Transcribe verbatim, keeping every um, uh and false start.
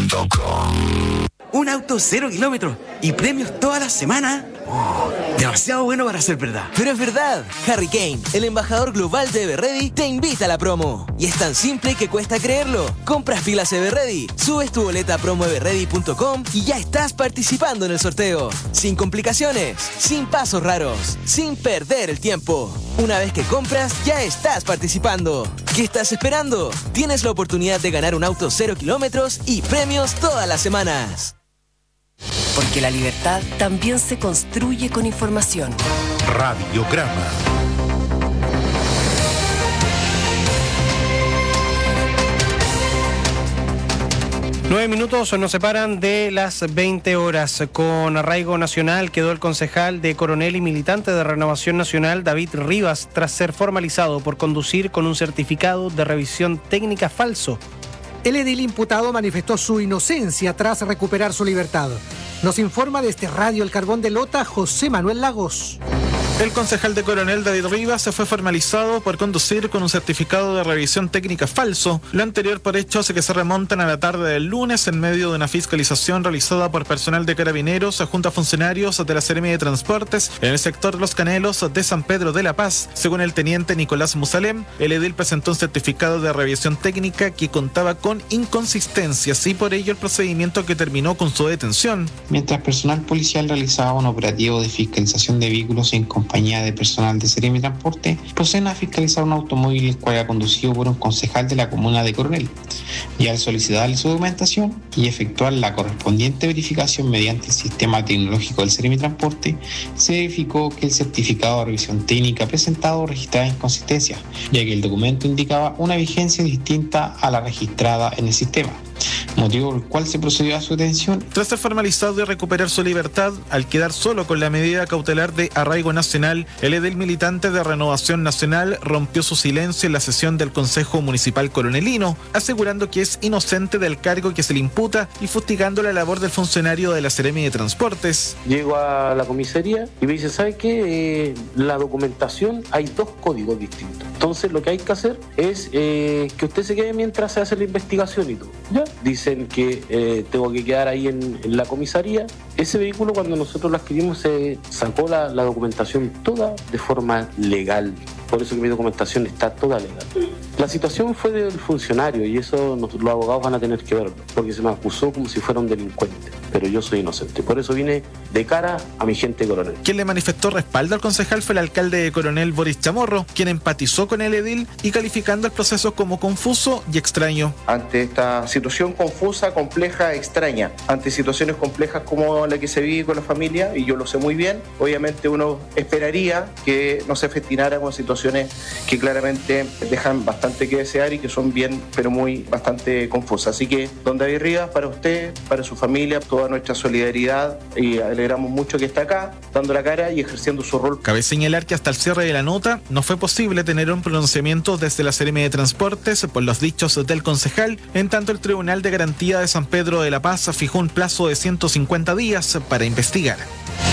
punto com. Un auto cero kilómetros y premios toda la semana. Oh, demasiado bueno para ser verdad. Pero es verdad. Harry Kane, el embajador global de Everready, te invita a la promo. Y es tan simple que cuesta creerlo. Compras pilas Everready, subes tu boleta a promo everready punto com y ya estás participando en el sorteo. Sin complicaciones, sin pasos raros, sin perder el tiempo. Una vez que compras, ya estás participando. ¿Qué estás esperando? Tienes la oportunidad de ganar un auto cero kilómetros y premios todas las semanas. Porque la libertad también se construye con información. Radiograma. Nueve minutos nos separan de las veinte horas. Con arraigo nacional quedó el concejal de Coronel y militante de Renovación Nacional, David Rivas, tras ser formalizado por conducir con un certificado de revisión técnica falso. El edil imputado manifestó su inocencia tras recuperar su libertad. Nos informa desde Radio El Carbón de Lota, José Manuel Lagos. El concejal de Coronel, David Rivas, se fue formalizado por conducir con un certificado de revisión técnica falso. Lo anterior por hechos que se remontan a la tarde del lunes en medio de una fiscalización realizada por personal de Carabineros junto a funcionarios de la Seremi de Transportes en el sector Los Canelos de San Pedro de la Paz. Según el teniente Nicolás Musalem, el edil presentó un certificado de revisión técnica que contaba con inconsistencias y por ello el procedimiento que terminó con su detención. Mientras personal policial realizaba un operativo de fiscalización de vehículos en compañía de personal de Seremi Transporte, proceden a fiscalizar un automóvil el cual era conducido por un concejal de la comuna de Coronel, y al solicitarle su documentación y efectuar la correspondiente verificación mediante el sistema tecnológico del Seremi Transporte, se verificó que el certificado de revisión técnica presentado registraba inconsistencias, ya que el documento indicaba una vigencia distinta a la registrada en el sistema, motivo por el cual se procedió a su detención. Tras ser formalizado y recuperar su libertad, al quedar solo con la medida cautelar de arraigo nacional, el edil militante de Renovación Nacional rompió su silencio en la sesión del Consejo Municipal Coronelino, asegurando que es inocente del cargo que se le imputa y fustigando la labor del funcionario de la Seremi de Transportes. Llego a la comisaría y me dice, ¿sabe qué? Eh, la documentación, hay dos códigos distintos. Entonces lo que hay que hacer es eh, que usted se quede mientras se hace la investigación y todo. ¿Ya? Dicen que eh, tengo que quedar ahí en, en la comisaría. Ese vehículo, cuando nosotros lo adquirimos, se sacó la, la documentación toda de forma legal. Por eso que mi documentación está toda legal. La situación fue del funcionario y eso nosotros, los abogados van a tener que verlo, porque se me acusó como si fuera un delincuente, pero yo soy inocente. Por eso vine de cara a mi gente de Coronel. Quien le manifestó respaldo al concejal fue el alcalde de Coronel, Boris Chamorro, quien empatizó con el edil y calificando el proceso como confuso y extraño. Ante esta situación confusa, compleja, extraña, ante situaciones complejas como la que se vive con la familia, y yo lo sé muy bien, obviamente uno esperaría que no se festinara con situaciones que claramente dejan bastante que desear y que son bien, pero muy, bastante confusas. Así que, don David Rivas, para usted, para su familia, toda nuestra solidaridad, y alegramos mucho que está acá, dando la cara y ejerciendo su rol. Cabe señalar que hasta el cierre de la nota no fue posible tener un pronunciamiento desde la Seremi de Transportes por los dichos del concejal, en tanto el Tribunal de Garantía de San Pedro de la Paz fijó un plazo de ciento cincuenta días para investigar.